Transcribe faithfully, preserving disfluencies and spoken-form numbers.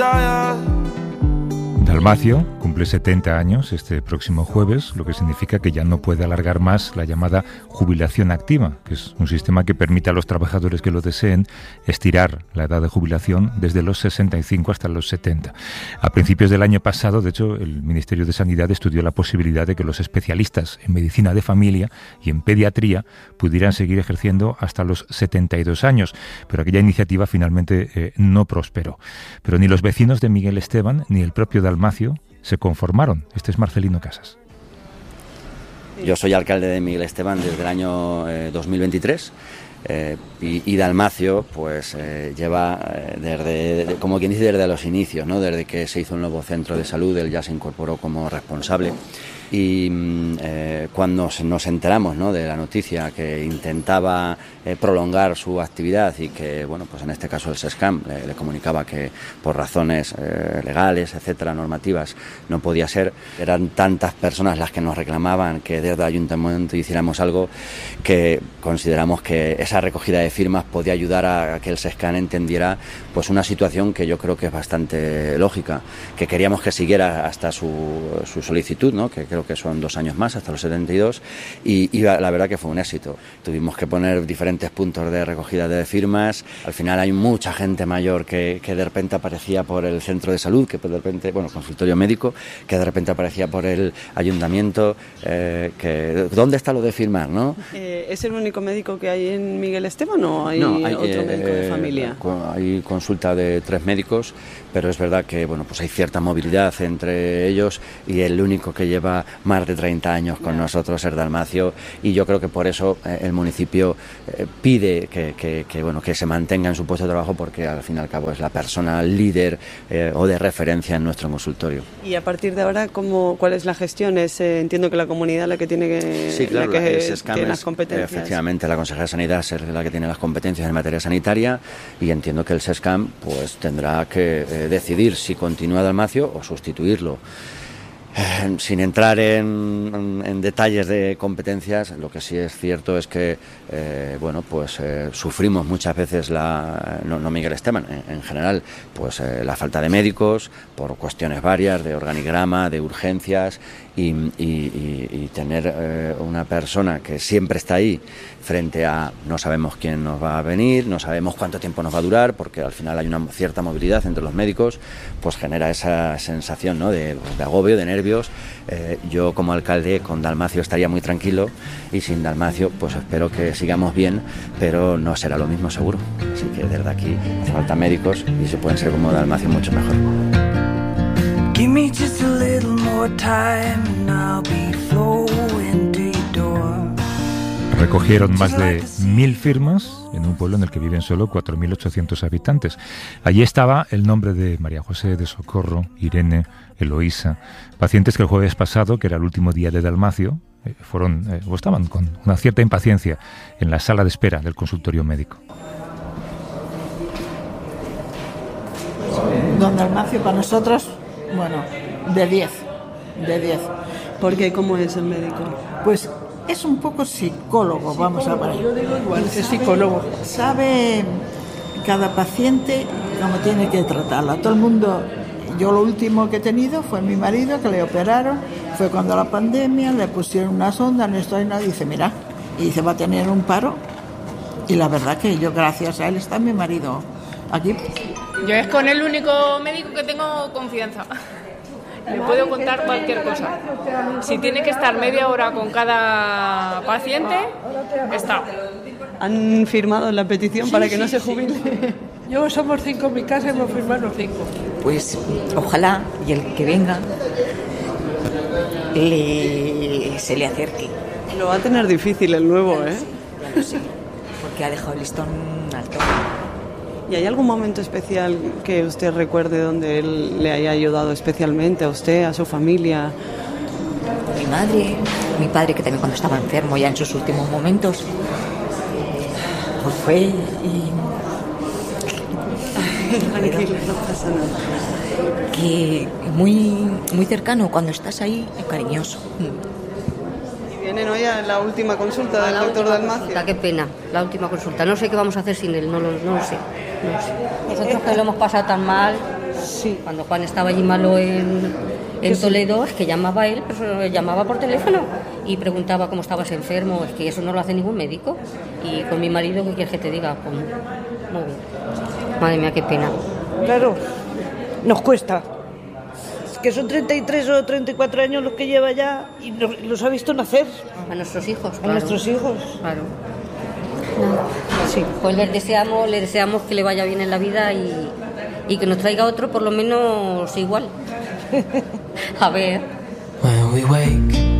Dalmacio cumple setenta años este próximo jueves, lo que significa que ya no puede alargar más la llamada jubilación activa, que es un sistema que permite a los trabajadores que lo deseen estirar la edad de jubilación desde los sesenta y cinco hasta los setenta. A principios del año pasado, de hecho, el Ministerio de Sanidad estudió la posibilidad de que los especialistas en medicina de familia y en pediatría pudieran seguir ejerciendo hasta los setenta y dos años, pero aquella iniciativa finalmente eh, no prosperó. Pero ni los vecinos de Miguel Esteban ni el propio Dalmacio se conformaron. Este es Marcelino Casas. Yo soy alcalde de Miguel Esteban desde el año eh, dos mil veintitrés eh, y, y Dalmacio pues eh, lleva eh, desde, de, como quien dice, desde los inicios, ¿no? Desde que se hizo un nuevo centro de salud, él ya se incorporó como responsable. Y eh, cuando nos enteramos, ¿no?, de la noticia que intentaba eh, prolongar su actividad y que, bueno, pues en este caso el SESCAM le, le comunicaba que por razones eh, legales, etcétera, normativas, no podía ser, eran tantas personas las que nos reclamaban que desde el ayuntamiento hiciéramos algo, que consideramos que esa recogida de firmas podía ayudar a que el SESCAM entendiera pues una situación que yo creo que es bastante lógica, que queríamos que siguiera hasta su, su solicitud, ¿no?, que creo que son dos años más, hasta los setenta y dos, y, y la verdad que fue un éxito. Tuvimos que poner diferentes puntos de recogida de firmas. Al final hay mucha gente mayor que, que de repente aparecía por el centro de salud, que de repente, bueno, consultorio médico, que de repente aparecía por el ayuntamiento, eh, que ¿dónde está lo de firmar, no? Eh, ¿Es el único médico que hay en Miguel Esteban o hay, no, hay otro eh, médico de familia? Hay consulta de tres médicos, pero es verdad que, bueno, pues hay cierta movilidad entre ellos y el único que lleva más de treinta años con nosotros es Dalmacio, y yo creo que por eso eh, el municipio eh, pide que, que, que, bueno, que se mantenga en su puesto de trabajo, porque al fin y al cabo es la persona líder eh, o de referencia en nuestro consultorio. Y a partir de ahora, ¿cómo, ¿cuál es la gestión? Es, eh, entiendo que la comunidad la que tiene que, sí, claro, la que el SESCAM tiene es, las competencias. Efectivamente, la consejera de Sanidad es la que tiene las competencias en materia sanitaria, y entiendo que el SESCAM pues tendrá que eh, decidir si continúa Dalmacio o sustituirlo. Eh, sin entrar en, en, en detalles de competencias, lo que sí es cierto es que eh, bueno, pues eh, sufrimos muchas veces la, no, no Miguel Esteban, en, en general, pues eh, la falta de médicos por cuestiones varias de organigrama, de urgencias, y, y, y, y tener eh, una persona que siempre está ahí frente a no sabemos quién nos va a venir, no sabemos cuánto tiempo nos va a durar, porque al final hay una cierta movilidad entre los médicos, pues genera esa sensación, ¿no?, de, de agobio, de nervios. Eh, yo como alcalde con Dalmacio estaría muy tranquilo, y sin Dalmacio pues espero que sigamos bien, pero no será lo mismo seguro. Así que desde aquí hace falta médicos, y si pueden ser como Dalmacio mucho mejor. Give me just a little more time and I'll be flowing to your door. Recogieron más de mil firmas en un pueblo en el que viven solo cuatro mil ochocientos habitantes. Allí estaba el nombre de María José, de Socorro, Irene, Eloísa, pacientes que el jueves pasado, que era el último día de Dalmacio, eh, fueron eh, o estaban con una cierta impaciencia en la sala de espera del consultorio médico. Don Dalmacio para nosotros, bueno, de diez, de diez. ¿Por qué? ¿Cómo es el médico? Pues es un poco psicólogo, vamos a ver. Yo digo igual, es psicólogo. Sabe cada paciente cómo tiene que tratarla. Todo el mundo, yo lo último que he tenido fue mi marido, que le operaron, fue cuando la pandemia, le pusieron una sonda, no estoy nada, y dice, mira, y dice, va a tener un paro. Y la verdad que yo, gracias a él, está mi marido aquí. Yo es con el único médico que tengo confianza. Le puedo contar cualquier cosa. Si tiene que estar media hora con cada paciente, está. ¿Han firmado la petición sí, para que sí, no se sí. jubile? Yo somos cinco en mi casa y hemos firmado los cinco. Pues ojalá y el que venga le, se le acerque. Lo va a tener difícil el nuevo, ¿eh? Ya lo sé, porque ha dejado el listón alto. ¿Y hay algún momento especial que usted recuerde donde él le haya ayudado especialmente a usted, a su familia? Mi madre, mi padre, que también cuando estaba enfermo, ya en sus últimos momentos, pues fue y... Tranquilo, no pasa nada. Que muy, muy cercano, cuando estás ahí, cariñoso. Y vienen hoy a la última consulta del doctor Dalmacio. Qué pena, la última consulta. No sé qué vamos a hacer sin él, no lo, no lo sé. No lo sé. Nosotros que lo hemos pasado tan mal, Sí. Cuando Juan estaba allí malo en, en Toledo, es que llamaba él, pero llamaba por teléfono y preguntaba cómo estabas enfermo. Es que eso no lo hace ningún médico. Y con mi marido, ¿qué quieres que te diga? Pues, muy bien. Madre mía, qué pena. Claro, nos cuesta. Es que son treinta y tres o treinta y cuatro años los que lleva ya y los, los ha visto nacer. A nuestros hijos, A claro. nuestros hijos. Claro. Sí, pues les deseamos, le deseamos que le vaya bien en la vida y, y que nos traiga otro por lo menos igual. A ver. When we wake